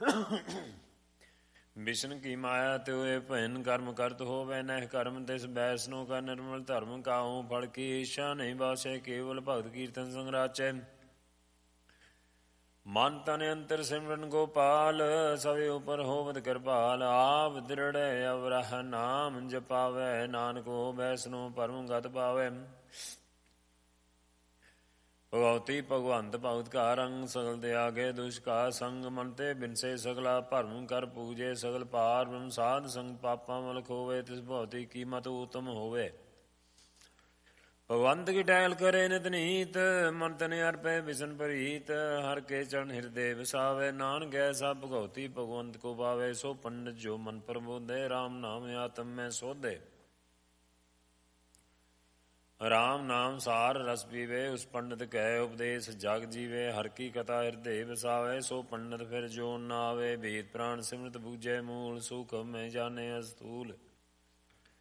ਵਿਸ਼ਨ ਕੀ ਮਾਇਆ ਤਿਉ ਭੈਨ ਕਰਮ ਕਰਤ ਹੋਵੇ ਨਹਿ ਕਰਮ ਤਿਸ ਬੈਸਨੋ ਕਾ ਨਿਰਮਲ ਧਰਮ ਕਾਉ ਫਲ ਕੀ ਈਸ਼ਾ ਨਹੀਂ ਬਾਸੈ ਕੇਵਲ ਭਗਤ ਕੀਰਤਨ ਸੰਗ ਰਾਚੈ ਮਨ ਤਨ ਅੰਤਰ ਸਿਮਰਨ ਗੋਪਾਲ ਸਵੇ ਉਪਰ ਹੋਵਤ ਕਿਰਪਾਲ ਆਪ ਦ੍ਰਿੜੈ ਅਵਰਹ ਨਾਮ ਜਪਾਵੈ ਨਾਨਕੋ ਬੈਸਨੋ ਪਰਮ ਗਤ ਪਾਵੈ ਭਗਵਤੀ ਭਗਵੰਤ ਭਗਤ ਕਾ ਰੰਗ ਸਗਲ ਤਿਆਗੇ ਦੁਸ਼ਕਾ ਸੰਗ ਮਨ ਤੇ ਬਿਨਸੇ ਸਗਲਾ ਭਰਮ ਕਰ ਪੂਜੇ ਸਗਲ ਪਾਰ ਬ੍ਰਹਮ ਸਾਧ ਸੰਗ ਪਾਪਾ ਮਲ ਖੋਵੇ ਤਿਸ ਭਗਵਤੀ ਕੀਮਤ ਉਤਮ ਹੋਵੇ ਭਗਵੰਤ ਕੀ ਟਹਿਲ ਕਰੇ ਨਿਤ ਨੀਤ ਮਨ ਤਨ ਅਰਪੈ ਵਿਸ਼ਨ ਪ੍ਰੀਤ ਹਰ ਕੇ ਚਰਨ ਹਿਰਦੇ ਵਸਾਵੇ ਨਾਨਕ ਐਸਾ ਭਗਵਤੀ ਭਗਵੰਤ ਕੋ ਪਾਵੇ ਸੋ ਪੰਡਿਤ ਜੋ ਮਨ ਪ੍ਰਬੋਧੇ ਰਾਮ ਨਾਮ ਆਤਮ ਮੈਂ ਸੋਧੇ ਰਾਮ ਨਾਮ ਸਾਰ ਰਸ ਪੀਵੇ ਉਸ ਪੰਡਿਤ ਕੈ ਉਪਦੇਸ਼ ਜਗ ਜੀਵੇ ਹਰ ਕੀ ਕਥਾ ਹਿਰਦੇ ਵਸਾਵੇ ਸੋ ਪੰਡਿਤ ਫਿਰ ਜੋ ਨਾ ਆਵੇ ਭੇਦ ਪ੍ਰਾਣ ਸਿਮਰਤ ਬੂਝੈ ਮੂਲ ਸੁਖ ਮੈਂ ਜਾਣੇ ਅਸਤੂਲ